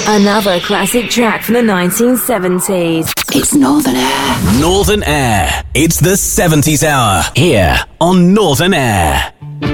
Another classic track from the 1970s. It's Northern Air. Northern Air. It's the 70s hour here on Northern Air.